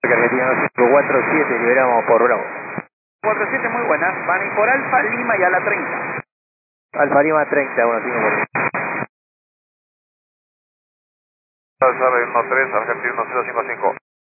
Argentina 547, liberamos por Bravo. 47, muy buenas. Van a ir por Alfa Lima y a la 30. Alfa Lima 30, 15 por Charlie 13, Argentina 1055.